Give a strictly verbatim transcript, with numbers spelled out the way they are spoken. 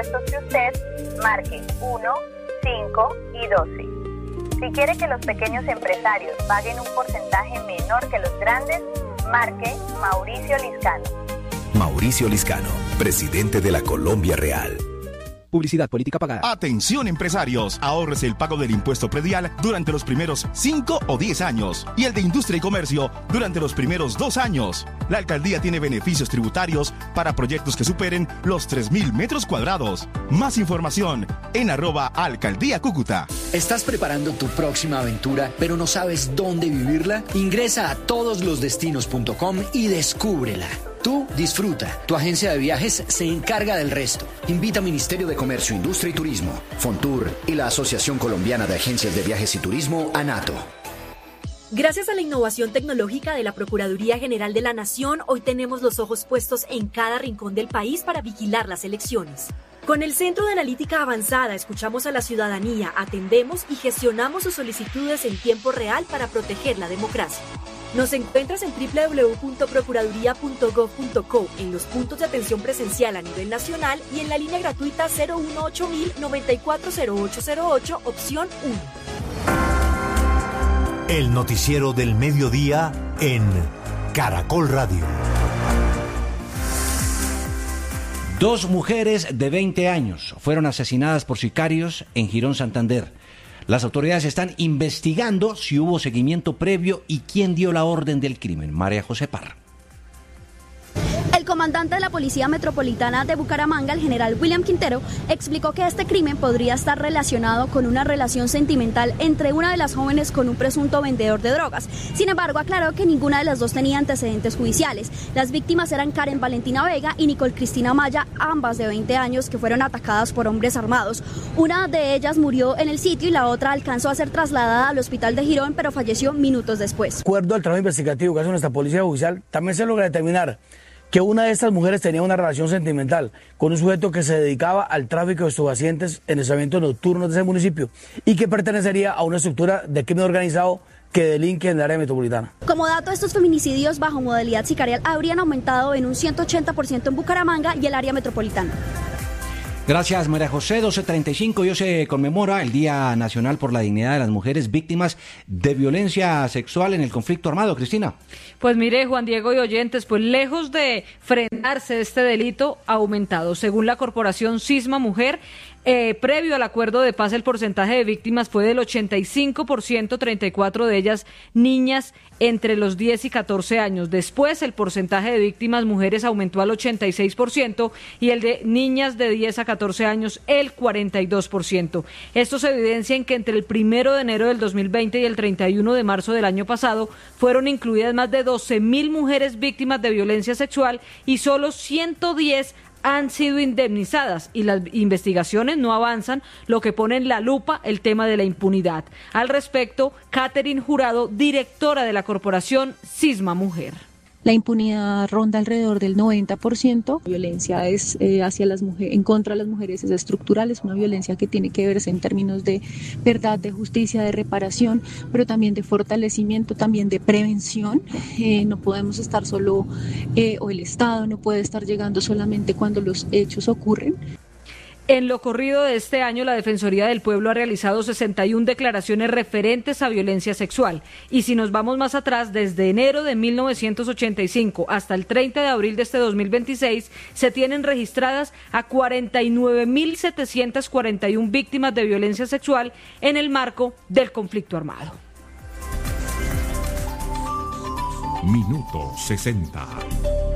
que usted marque uno, cinco y doce. Si quiere que los pequeños empresarios paguen un porcentaje menor que los grandes, marque Mauricio Liscano. Mauricio Liscano, presidente de la Colombia Real. Publicidad política pagada. Atención empresarios, ahorres el pago del impuesto predial durante los primeros cinco o diez años y el de industria y comercio durante los primeros dos años. La alcaldía tiene beneficios tributarios para proyectos que superen los tres mil metros cuadrados. Más información en arroba alcaldía Cúcuta. ¿Estás preparando tu próxima aventura, pero no sabes dónde vivirla? Ingresa a todos los destinos punto com y descúbrela. Tú disfruta, tu agencia de viajes se encarga del resto. Invita a Ministerio de Comercio, Industria y Turismo, Fontur y la Asociación Colombiana de Agencias de Viajes y Turismo, ANATO. Gracias a la innovación tecnológica de la Procuraduría General de la Nación, hoy tenemos los ojos puestos en cada rincón del país para vigilar las elecciones. Con el Centro de Analítica Avanzada escuchamos a la ciudadanía, atendemos y gestionamos sus solicitudes en tiempo real para proteger la democracia. Nos encuentras en doble u doble u doble u punto procuraduría punto gov punto co, en los puntos de atención presencial a nivel nacional y en la línea gratuita cero uno ocho mil noventa y cuatro cero ocho cero ocho, opción uno. El noticiero del mediodía en Caracol Radio. Dos mujeres de veinte años fueron asesinadas por sicarios en Girón, Santander. Las autoridades están investigando si hubo seguimiento previo y quién dio la orden del crimen. María José Parra. El comandante de la Policía Metropolitana de Bucaramanga, el general William Quintero, explicó que este crimen podría estar relacionado con una relación sentimental entre una de las jóvenes con un presunto vendedor de drogas. Sin embargo, aclaró que ninguna de las dos tenía antecedentes judiciales. Las víctimas eran Karen Valentina Vega y Nicole Cristina Maya, ambas de veinte años, que fueron atacadas por hombres armados. Una de ellas murió en el sitio y la otra alcanzó a ser trasladada al hospital de Girón, pero falleció minutos después. De acuerdo al trabajo investigativo que hace nuestra Policía Judicial, también se logra determinar que una de estas mujeres tenía una relación sentimental con un sujeto que se dedicaba al tráfico de estupefacientes en establecimientos nocturnos de ese municipio y que pertenecería a una estructura de crimen organizado que delinque en el área metropolitana. Como dato, estos feminicidios bajo modalidad sicarial habrían aumentado en un ciento ochenta por ciento en Bucaramanga y el área metropolitana. Gracias, María José. doce treinta y cinco, y hoy se conmemora el Día Nacional por la Dignidad de las Mujeres Víctimas de Violencia Sexual en el Conflicto Armado. Cristina. Pues mire, Juan Diego y oyentes, pues lejos de frenarse este delito, ha aumentado. Según la corporación Cisma Mujer, Eh, previo al acuerdo de paz, el porcentaje de víctimas fue del ochenta y cinco por ciento, treinta y cuatro de ellas niñas entre los diez y catorce años. Después, el porcentaje de víctimas mujeres aumentó al ochenta y seis por ciento y el de niñas de diez a catorce años el cuarenta y dos por ciento. Esto se evidencia en que entre el primero de enero del dos mil veinte y el treinta y uno de marzo del año pasado fueron incluidas más de doce mil mujeres víctimas de violencia sexual y solo ciento diez han sido indemnizadas y las investigaciones no avanzan, lo que pone en la lupa el tema de la impunidad. Al respecto, Catherine Jurado, directora de la corporación Cisma Mujer. La impunidad ronda alrededor del noventa por ciento. La violencia es eh, hacia las mujeres, en contra de las mujeres es estructural, es una violencia que tiene que verse en términos de verdad, de justicia, de reparación, pero también de fortalecimiento, también de prevención. Eh, no podemos estar solo, eh, o el Estado no puede estar llegando solamente cuando los hechos ocurren. En lo corrido de este año, la Defensoría del Pueblo ha realizado sesenta y una declaraciones referentes a violencia sexual. Y si nos vamos más atrás, desde enero de mil novecientos ochenta y cinco hasta el treinta de abril de este dos mil veintiséis, se tienen registradas a cuarenta y nueve mil setecientas cuarenta y una víctimas de violencia sexual en el marco del conflicto armado. Minuto sesenta.